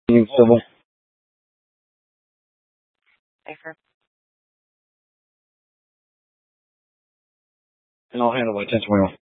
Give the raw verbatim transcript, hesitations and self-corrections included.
Civil. Safer. And I'll handle by ten twenty-one.